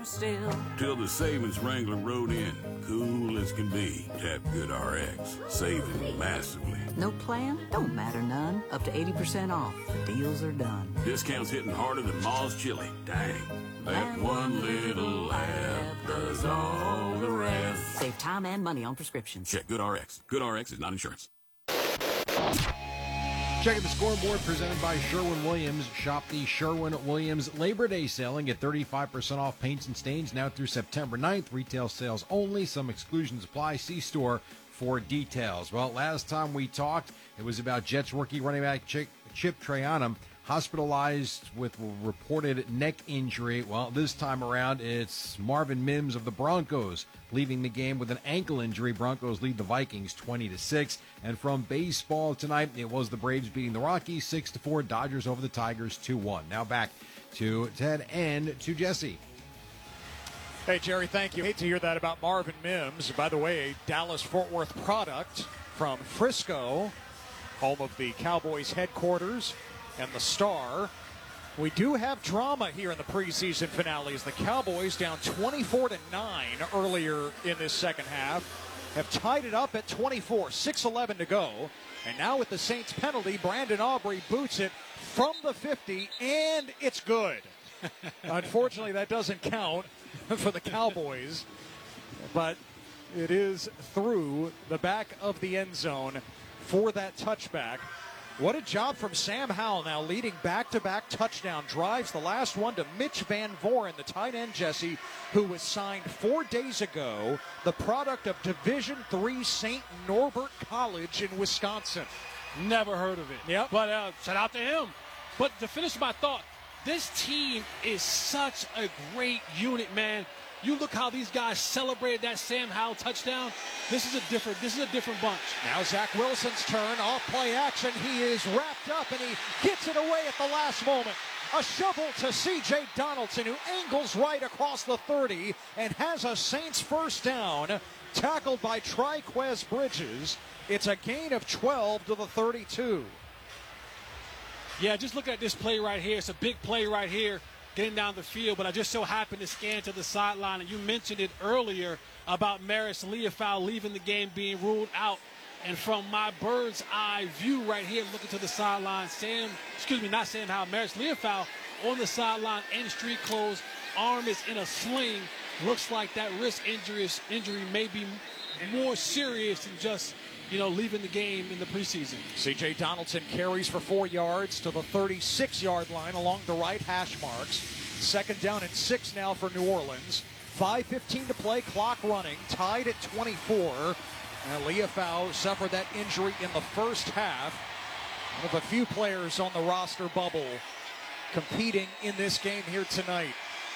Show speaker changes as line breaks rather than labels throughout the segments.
still.
Till the savings Wrangler rode in, cool as can be. Tap GoodRx, saving massively.
No plan? Don't matter none. Up to 80% off. The deals are done.
Discounts hitting harder than Ma's chili. Dang. That one little app does all the rest.
Save time and money on prescriptions.
Check GoodRx. GoodRx is not insurance.
Checking the scoreboard presented by Sherwin-Williams. Shop the Sherwin-Williams Labor Day sale and get 35% off paints and stains now through September 9th. Retail sales only. Some exclusions apply. See store for details. Well, last time we talked, it was about Jets rookie running back Chip Trayanum, hospitalized with a reported neck injury. Well, this time around, it's Marvin Mims of the Broncos leaving the game with an ankle injury. Broncos lead the Vikings 20-6. And from baseball tonight, it was the Braves beating the Rockies 6-4. Dodgers over the Tigers 2-1. Now back to Ted and to Jesse.
Hey, Jerry, thank you. Hate to hear that about Marvin Mims. By the way, a Dallas-Fort Worth product from Frisco, home of the Cowboys headquarters and the Star. We do have drama here in the preseason finale as the Cowboys, down 24-9 earlier in this second half, have tied it up at 24, 6:11 to go. And now with the Saints penalty, Brandon Aubrey boots it from the 50, and it's good. Unfortunately, that doesn't count for the Cowboys, but it is through the back of the end zone for that touchback. What a job from Sam Howell, now leading back-to-back touchdown drives. The last one to Mitch Van Voren, the tight end, Jesse, who was signed 4 days ago, the product of Division III St. Norbert College in Wisconsin.
Never heard of it.
Yep.
But shout out to him. But to finish my thought, this team is such a great unit, man. You look how these guys celebrated that Sam Howell touchdown. This is a different bunch.
Now Zach Wilson's turn, off play action. He is wrapped up and he gets it away at the last moment. A shovel to C.J. Donaldson, who angles right across the 30 and has a Saints first down, tackled by Triquez Bridges. It's a gain of 12 to the 32.
Yeah, just look at this play right here. It's a big play right here, getting down the field, but I just so happened to scan to the sideline, and you mentioned it earlier about Maris Leofau leaving the game, being ruled out. And from my bird's eye view right here, looking to the sideline, Maris Leofau on the sideline in street clothes, arm is in a sling. Looks like that wrist injury may be more serious than just, leaving the game in the preseason.
C.J. Donaldson carries for 4 yards to the 36-yard line along the right hash marks. 2nd down and 6 now for New Orleans. 5:15 to play, clock running, tied at 24. And Leofau suffered that injury in the first half. One of a few players on the roster bubble competing in this game here tonight.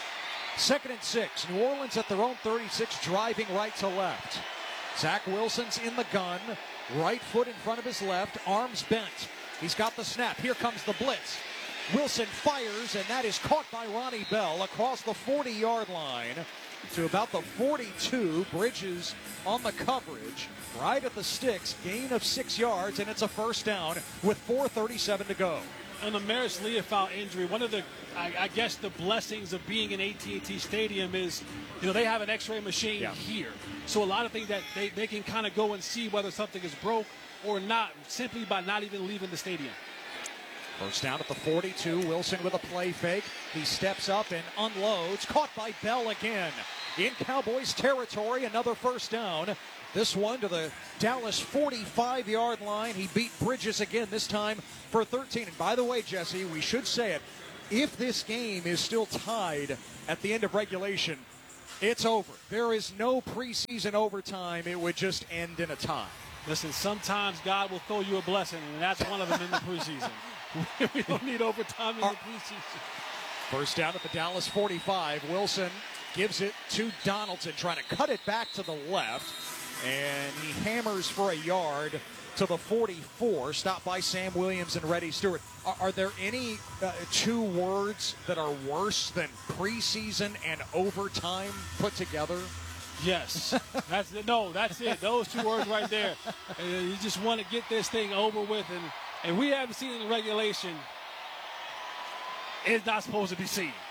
2nd and 6. New Orleans at their own 36, driving right to left. Zach Wilson's in the gun, right foot in front of his left, arms bent. He's got the snap. Here comes the blitz. Wilson fires, and that is caught by Ronnie Bell across the 40-yard line to about the 42. Bridges on the coverage, right at the sticks, gain of 6 yards, and it's a first down with 4:37 to go.
On the Maris Leofau injury, one of the, I guess, the blessings of being in AT&T Stadium is, they have an X-ray machine here. So a lot of things that they can kind of go and see whether something is broke or not, simply by not even leaving the stadium.
First down at the 42. Wilson with a play fake. He steps up and unloads. Caught by Bell again. In Cowboys territory, another first down. This one to the Dallas 45-yard line. He beat Bridges again, this time for 13. And by the way, Jesse, we should say it, if this game is still tied at the end of regulation, it's over. There is no preseason overtime. It would just end in a tie.
Listen, sometimes God will throw you a blessing, and that's one of them in the preseason. We don't need overtime in the preseason.
First down at the Dallas 45. Wilson gives it to Donaldson, trying to cut it back to the left. And he hammers for a yard to the 44, stopped by Sam Williams and Reddy Stewart. Are there any two words that are worse than preseason and overtime put together?
Yes. That's it. Those two words right there. You just want to get this thing over with. And we haven't seen it in regulation. It's not supposed to be seen.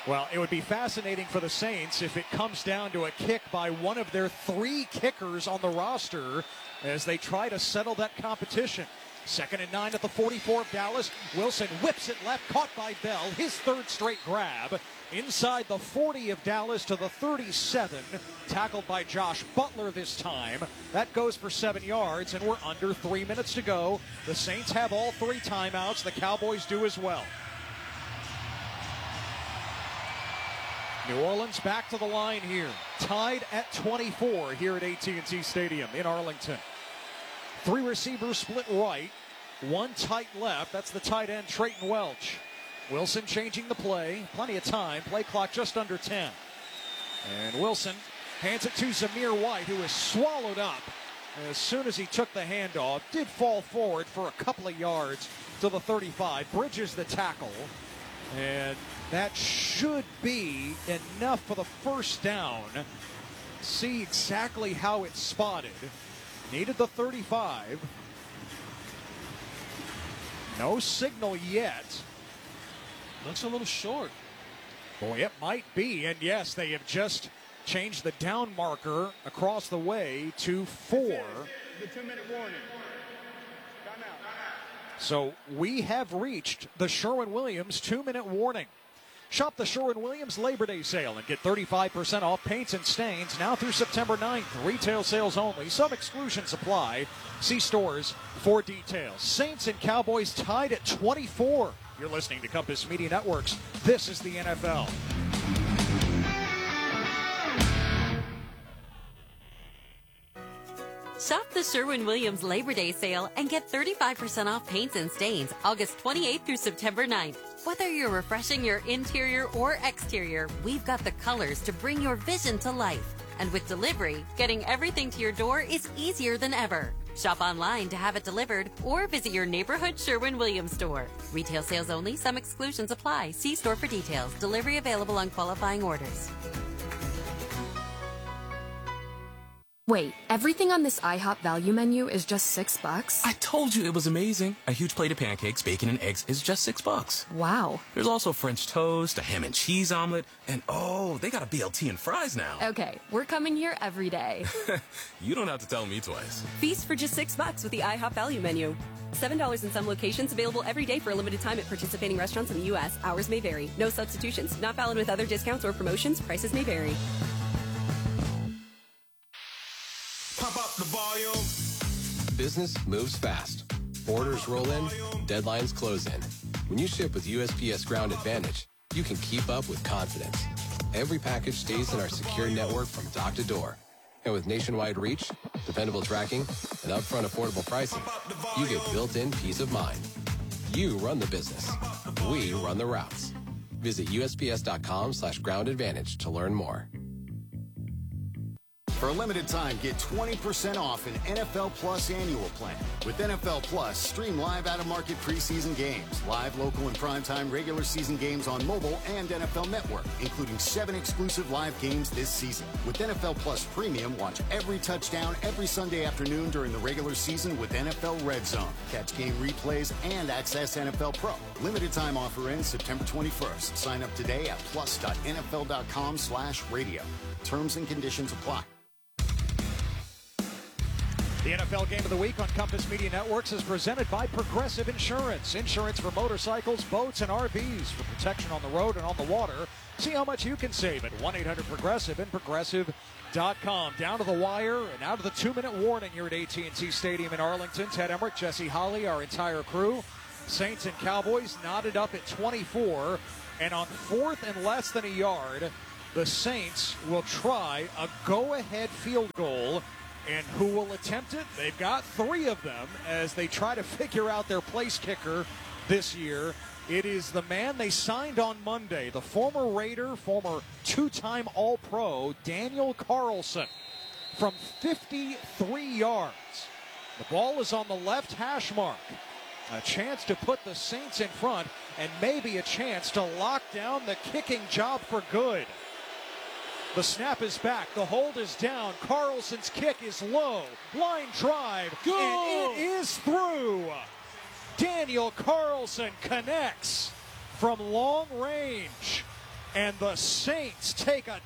Well, it would be fascinating for the Saints if it comes down to a kick by one of their 3 kickers on the roster as they try to settle that competition. 2nd and 9 at the 44 of Dallas. Wilson whips it left, caught by Bell. His 3rd straight grab. Inside the 40 of Dallas to the 37. Tackled by Josh Butler this time. That goes for 7 yards, and we're under 3 minutes to go. The Saints have all 3 timeouts. The Cowboys do as well. New Orleans back to the line here. Tied at 24 here at AT&T Stadium in Arlington. 3 receivers split right. 1 tight left. That's the tight end, Trayton Welch. Wilson changing the play. Plenty of time. Play clock just under 10. And Wilson hands it to Zamir White, who is swallowed up as soon as he took the handoff. Did fall forward for a couple of yards to the 35. Bridges the tackle. And that should be enough for the first down. See exactly how it's spotted. Needed the 35. No signal yet.
Looks a little short.
Boy, it might be. And yes, they have just changed the down marker across the way to 4.
The 2-minute warning.
So we have reached the Sherwin-Williams 2-minute warning. Shop the Sherwin-Williams Labor Day sale and get 35% off paints and stains now through September 9th. Retail sales only. Some exclusions apply. See stores for details. Saints and Cowboys tied at 24. You're listening to Compass Media Networks. This is the NFL.
Shop the Sherwin-Williams Labor Day sale and get 35% off paints and stains August 28th through September 9th. Whether you're refreshing your interior or exterior, we've got the colors to bring your vision to life. And with delivery, getting everything to your door is easier than ever. Shop online to have it delivered or visit your neighborhood Sherwin-Williams store. Retail sales only. Some exclusions apply. See store for details. Delivery available on qualifying orders.
Wait, everything on this IHOP value menu is just $6?
I told you it was amazing. A huge plate of pancakes, bacon, and eggs is just $6.
Wow.
There's also French toast, a ham and cheese omelet, and oh, they got a BLT and fries now.
Okay, we're coming here every day.
You don't have to tell me twice.
Feast for just $6 with the IHOP value menu. $7 in some locations, available every day for a limited time at participating restaurants in the U.S. Hours may vary. No substitutions. Not valid with other discounts or promotions. Prices may vary.
Pump up the volume.
Business moves fast. Orders roll in, deadlines close in. When you ship with USPS Ground Advantage, you can keep up with confidence. Every package stays in our secure network from dock to door. And with nationwide reach, dependable tracking, and upfront affordable pricing, you get built-in peace of mind. You run the business. We run the routes. Visit USPS.com/Ground Advantage to learn more.
For a limited time, get 20% off an NFL Plus annual plan. With NFL Plus, stream live out-of-market preseason games, live local and primetime regular season games on mobile and NFL Network, including 7 exclusive live games this season. With NFL Plus Premium, watch every touchdown every Sunday afternoon during the regular season with NFL Red Zone. Catch game replays and access NFL Pro. Limited time offer ends September 21st. Sign up today at plus.nfl.com/radio. Terms and conditions apply.
The NFL Game of the Week on Compass Media Networks is presented by Progressive Insurance. Insurance for motorcycles, boats, and RVs for protection on the road and on the water. See how much you can save at 1-800-PROGRESSIVE and Progressive.com. Down to the wire and out of the 2-minute warning here at AT&T Stadium in Arlington. Ted Emmerich, Jesse Holley, our entire crew. Saints and Cowboys knotted up at 24. And on 4th and less than a yard, the Saints will try a go-ahead field goal. And who will attempt it? They've got 3 of them as they try to figure out their place kicker this year. It is the man they signed on Monday, the former Raider, former 2-time All-Pro, Daniel Carlson, from 53 yards. The ball is on the left hash mark. A chance to put the Saints in front and maybe a chance to lock down the kicking job for good. The snap is back. The hold is down. Carlson's kick is low. Line drive. Go! And it is through. Daniel Carlson connects from long range. And the Saints take a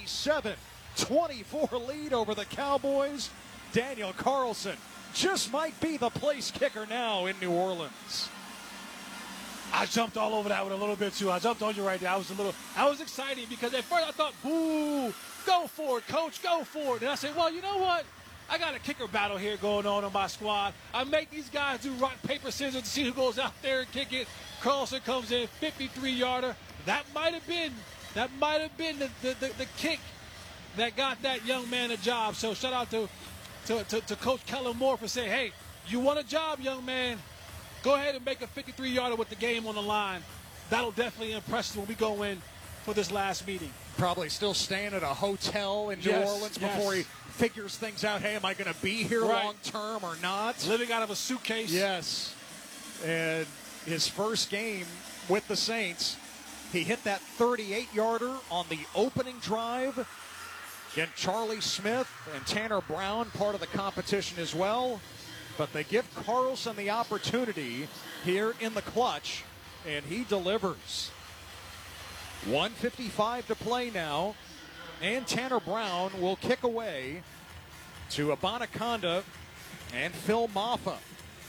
27-24 lead over the Cowboys. Daniel Carlson just might be the place kicker now in New Orleans.
I jumped all over that one a little bit too. I jumped on you right there. I was excited because at first I thought, boo, go for it, coach, go for it. And I said, well, you know what? I got a kicker battle here going on my squad. I make these guys do rock, paper, scissors to see who goes out there and kick it. Carlson comes in, 53-yarder. That might have been the kick that got that young man a job. So shout out to Coach Kellen Moore for saying, hey, you want a job, young man? Go ahead and make a 53-yarder with the game on the line. That'll definitely impress us when we go in for this last meeting.
Probably still staying at a hotel in New Orleans before he figures things out. Hey, am I going to be here long term or not?
Living out of a suitcase.
Yes. And his first game with the Saints, he hit that 38-yarder on the opening drive. Again, Charlie Smith and Tanner Brown part of the competition as well. But they give Carlson the opportunity here in the clutch, and he delivers. 1:55 to play now, and Tanner Brown will kick away to Abanaconda and Phil Maffa.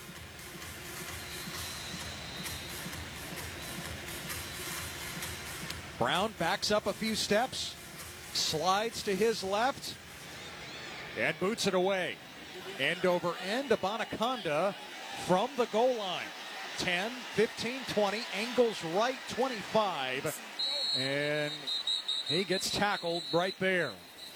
Brown backs up a few steps, slides to his left, and boots it away. End over end, Abanaconda from the goal line. 10, 15, 20, angles right 25, and he gets tackled right there.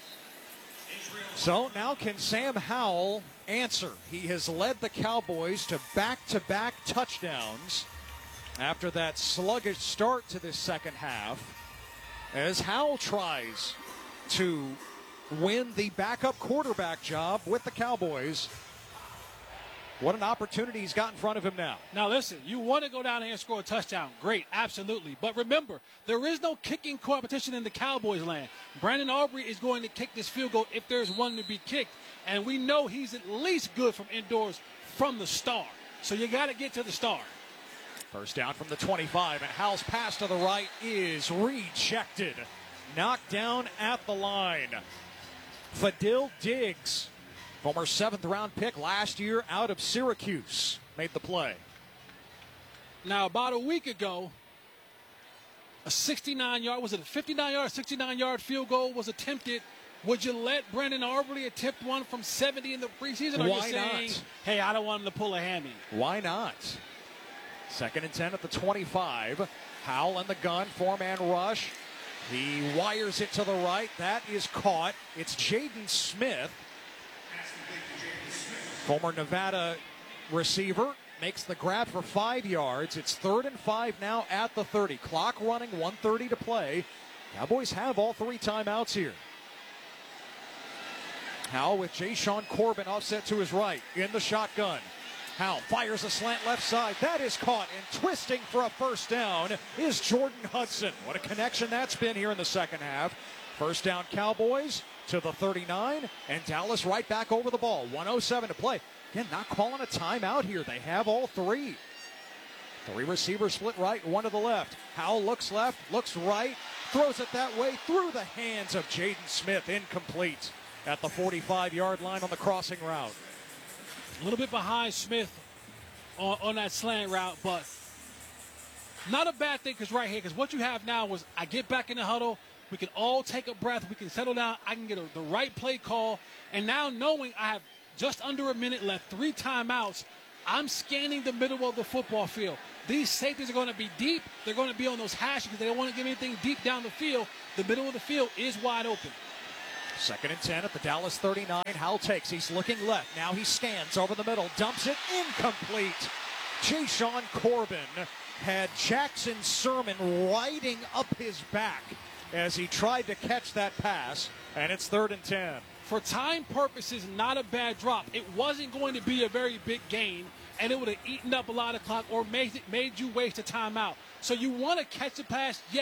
So now can Sam Howell answer? He has led the Cowboys to back-to-back touchdowns after that sluggish start to this second half, as Howell tries to win the backup quarterback job with the Cowboys. What an opportunity he's got in front of him now.
Now listen, you want to go down there and score a touchdown. Great, absolutely. But remember, there is no kicking competition in the Cowboys land. Brandon Aubrey is going to kick this field goal if there's one to be kicked. And we know he's at least good from indoors from the start. So you got to get to the start.
First down from the 25, and Howell's pass to the right is rejected. Knocked down at the line. Fadil Diggs, former 7th-round pick last year out of Syracuse, made the play.
Now, about a week ago, a 69-yard, was it a 59-yard, 69-yard field goal was attempted. Would you let Brandon Aubrey attempt one from 70 in the preseason? Or
Why
you saying,
not?
Hey, I don't want him to pull a hammy.
Why not? 2nd and 10 at the 25. Howell in the gun, 4-man rush. He wires it to the right. That is caught. It's Jaden Smith, former Nevada receiver, makes the grab for 5 yards. It's 3rd and 5 now at the 30. Clock running, 1:30 to play. Cowboys have all 3 timeouts here. Howell with Jashawn Corbin offset to his right in the shotgun. Howell fires a slant left side. That is caught, and twisting for a first down is Jordan Hudson. What a connection that's been here in the second half. First down Cowboys to the 39, and Dallas right back over the ball. 1:07 to play. Again, not calling a timeout here. They have all 3. 3 receivers split right, 1 to the left. Howell looks left, looks right, throws it that way through the hands of Jaden Smith. Incomplete at the 45-yard line on the crossing route.
A little bit behind Smith on that slant route, but not a bad thing because right here, because what you have now was I get back in the huddle, we can all take a breath, we can settle down, I can get the right play call, and now knowing I have just under a minute left, 3 timeouts, I'm scanning the middle of the football field. These safeties are going to be deep. They're going to be on those hashes because they don't want to give anything deep down the field. The middle of the field is wide open.
2nd and 10 at the Dallas 39. Howell takes. He's looking left. Now he scans over the middle. Dumps it. Incomplete. Jashawn Corbin had Jackson Sermon riding up his back as he tried to catch that pass. And it's 3rd and 10.
For time purposes, not a bad drop. It wasn't going to be a very big gain, and it would have eaten up a lot of clock or made you waste a timeout. So you want to catch the pass, yes,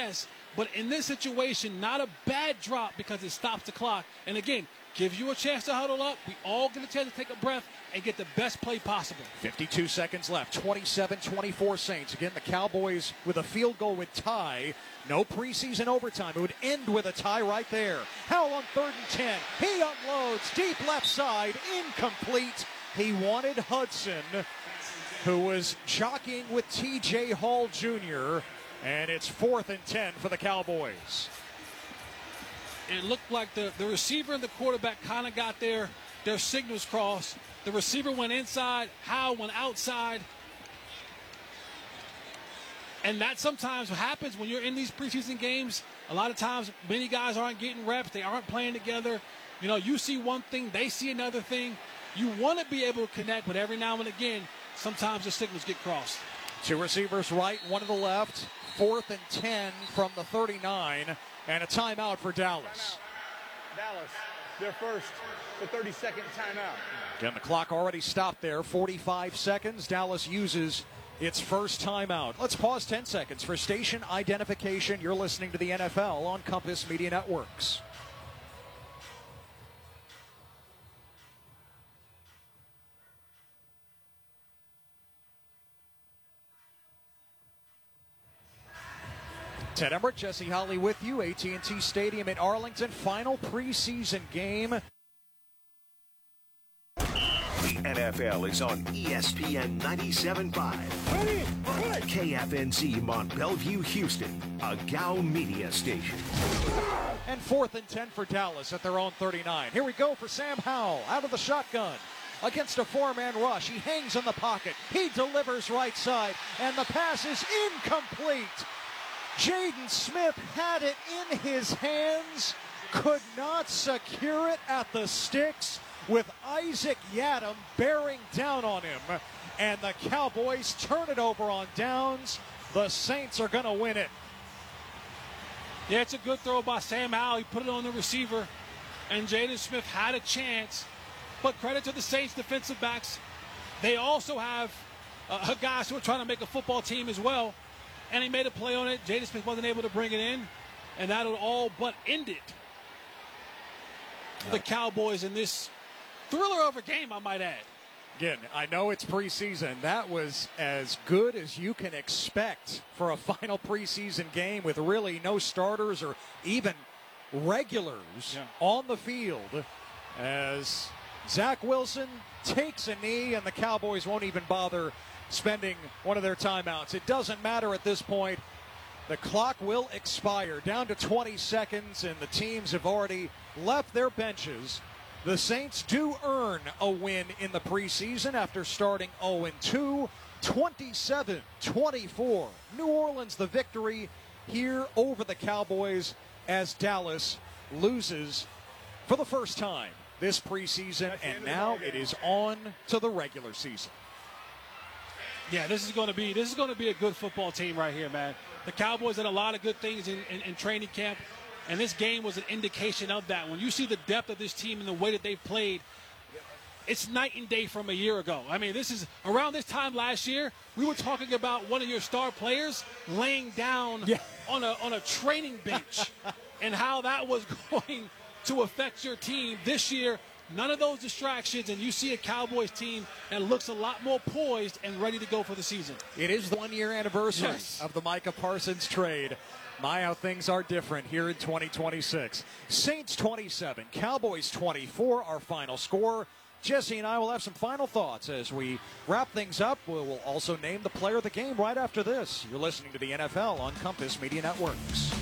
But in this situation, not a bad drop because it stops the clock. And again, gives you a chance to huddle up. We all get a chance to take a breath and get the best play possible.
52 seconds left. 27-24 Saints. Again, the Cowboys with a field goal would tie. No preseason overtime. It would end with a tie right there. Howell on 3rd and 10. He unloads deep left side. Incomplete. He wanted Hudson, who was jockeying with T.J. Hall Jr., and it's 4th and 10 for the Cowboys.
It looked like the receiver and the quarterback kind of got their signals crossed. The receiver went inside, Howell went outside. And that sometimes happens when you're in these preseason games. A lot of times, many guys aren't getting reps. They aren't playing together. You know, you see one thing, they see another thing. You want to be able to connect, but every now and again, sometimes the signals get crossed.
2 receivers right, 1 to the left. 4th and 10 from the 39, and a timeout for Dallas.
Dallas, their first, the 32nd timeout.
Again, the clock already stopped there. 45 seconds. Dallas uses its first timeout. Let's pause 10 seconds for station identification. You're listening to the NFL on Compass Media Networks. Ted Emmerich, Jesse Holley with you. AT&T Stadium in Arlington. Final preseason game.
The NFL is on ESPN 97.5. KFNC Mont Bellevue, Houston, a Gow media station.
And 4th and 10 for Dallas at their own 39. Here we go for Sam Howell out of the shotgun. Against a 4-man rush. He hangs in the pocket. He delivers right side. And the pass is incomplete. Jaden Smith had it in his hands, could not secure it at the sticks, with Isaac Yadam bearing down on him. And the Cowboys turn it over on downs. The Saints are going to win it.
Yeah, it's a good throw by Sam Howell. He put it on the receiver, and Jaden Smith had a chance. But credit to the Saints defensive backs. They also have guys who are trying to make a football team as well. And he made a play on it. Jaden Smith wasn't able to bring it in. And that'll all but end it. The Cowboys in this thriller of a game, I might add.
Again, I know it's preseason. That was as good as you can expect for a final preseason game with really no starters or even regulars on the field, as Zach Wilson takes a knee and the Cowboys won't even bother spending one of their timeouts. It doesn't matter at this point. The clock will expire. Down to 20 seconds, and the teams have already left their benches. The Saints do earn a win in the preseason after starting 0-2. 27-24. New Orleans the victory here over the Cowboys as Dallas loses for the first time this preseason, and now it is on to the regular season.
Yeah, this is going to be a good football team right here, man. The Cowboys did a lot of good things in training camp, and this game was an indication of that. When you see the depth of this team and the way that they've played, it's night and day from a year ago. I mean, this is around this time last year, we were talking about one of your star players laying down on a training bench and how that was going to affect your team. This year, none of those distractions, and you see a Cowboys team that looks a lot more poised and ready to go for the season.
It is the 1-year anniversary of the Micah Parsons trade. My, how things are different here in 2026. Saints 27, Cowboys 24, our final score. Jesse and I will have some final thoughts as we wrap things up. We will also name the player of the game right after this. You're listening to the NFL on Compass Media Networks.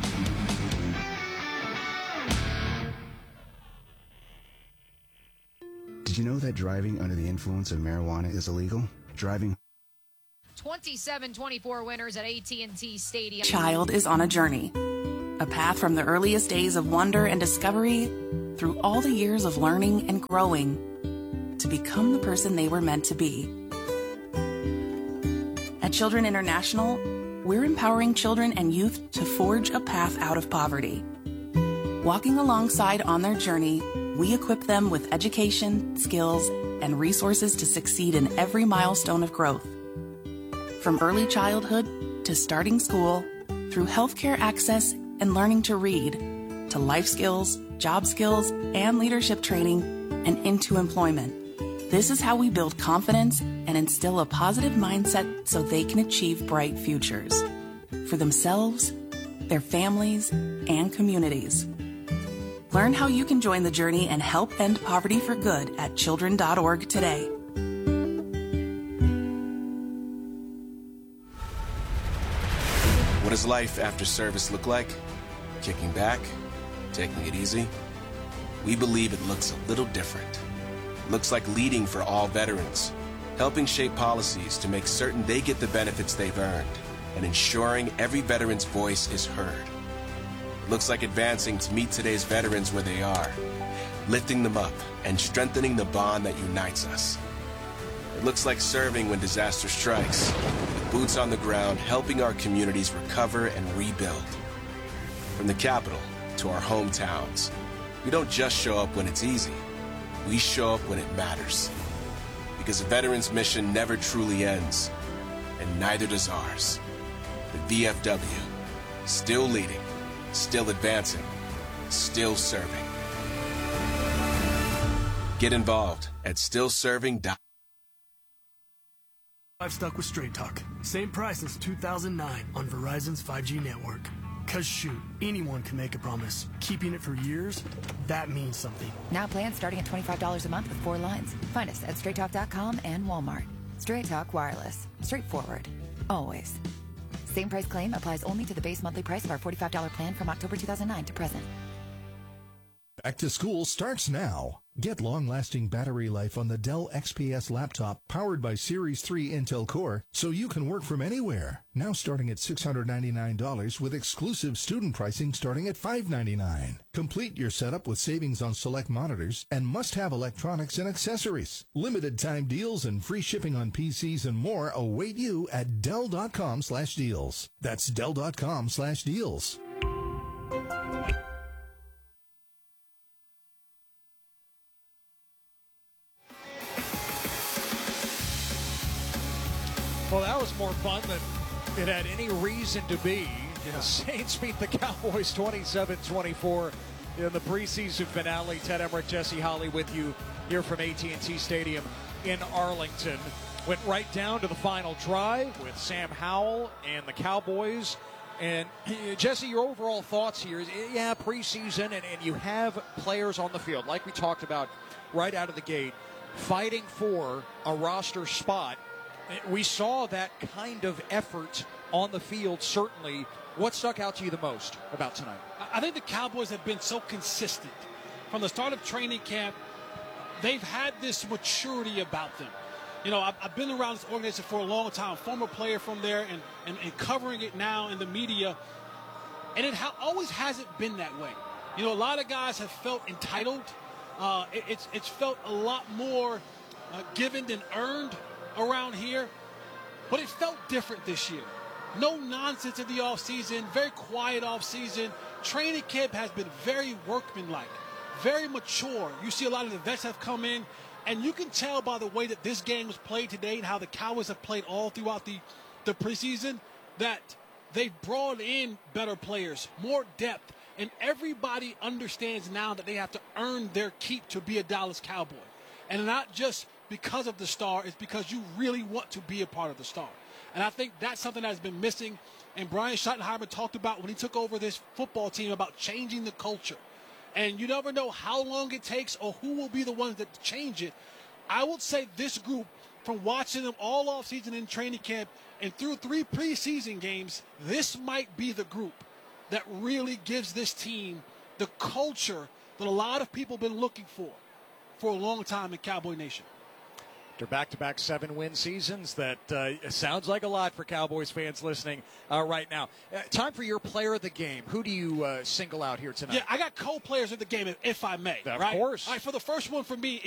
Did you know that driving under the influence of marijuana is illegal? Driving
27-24 winners at AT&T Stadium.
Child is on a journey. A path from the earliest days of wonder and discovery through all the years of learning and growing to become the person they were meant to be. At Children International, we're empowering children and youth to forge a path out of poverty. Walking alongside on their journey, we equip them with education, skills, and resources to succeed in every milestone of growth. From early childhood to starting school, through healthcare access and learning to read, to life skills, job skills, and leadership training, and into employment. This is how we build confidence and instill a positive mindset so they can achieve bright futures for themselves, their families, and communities. Learn how you can join the journey and help end poverty for good at children.org today.
What does life after service look like? Kicking back? Taking it easy? We believe it looks a little different. It looks like leading for all veterans, helping shape policies to make certain they get the benefits they've earned, and ensuring every veteran's voice is heard. It looks like advancing to meet today's veterans where they are, lifting them up and strengthening the bond that unites us. It looks like serving when disaster strikes, with boots on the ground, helping our communities recover and rebuild. From the capital to our hometowns, we don't just show up when it's easy. We show up when it matters. Because a veteran's mission never truly ends, and neither does ours. The VFW, still leading, still advancing, still serving. Get involved at stillserving.com.
I've stuck with Straight Talk. Same price as 2009 on Verizon's 5G network. Cause shoot, anyone can make a promise. Keeping it for years, that means something.
Now plans starting at $25 a month with 4 lines. Find us at straighttalk.com and Walmart. Straight Talk Wireless. Straightforward. Always. Same price claim applies only to the base monthly price of our $45 plan from October 2009 to present.
Back to school starts now. Get long-lasting battery life on the Dell XPS laptop powered by Series 3 Intel Core so you can work from anywhere. Now starting at $699 with exclusive student pricing starting at $599. Complete your setup with savings on select monitors and must-have electronics and accessories. Limited time deals and free shipping on PCs and more await you at Dell.com/deals. That's Dell.com/deals.
Well, that was more fun than it had any reason to be. The Saints beat the Cowboys 27-24 in the preseason finale. Ted Emmerich, Jesse Holley with you here from AT&T Stadium in Arlington. Went right down to the final drive with Sam Howell and the Cowboys. And Jesse, your overall thoughts here is, yeah, preseason, and you have players on the field, like we talked about right out of the gate, fighting for a roster spot. We saw that kind of effort on the field, certainly. What stuck out to you the most about tonight?
I think the Cowboys have been so consistent. From the start of training camp, they've had this maturity about them. You know, I've been around this organization for a long time, former player from there and covering it now in the media, and it always hasn't been that way. You know, a lot of guys have felt entitled. It's felt a lot more given than earned around here, but it felt different this year. No nonsense in the offseason, very quiet offseason. Training camp has been very workmanlike, very mature. You see a lot of the vets have come in, and you can tell by the way that this game was played today and how the Cowboys have played all throughout the preseason that they've brought in better players, more depth, and everybody understands now that they have to earn their keep to be a Dallas Cowboy. And not just because of the star, it's because you really want to be a part of the star. And I think that's something that's been missing. And Brian Schottenheimer talked about when he took over this football team about changing the culture. And you never know how long it takes or who will be the ones that change it. I would say this group, from watching them all offseason in training camp and through 3 preseason games, this might be the group that really gives this team the culture that a lot of people have been looking for a long time in Cowboy Nation.
After back-to-back 7-win seasons, that sounds like a lot for Cowboys fans listening right now. Time for your player of the game. Who do you single out here tonight?
Yeah, I got co-players of the game, if I may.
Of
right?
course.
All right, for the first one for me,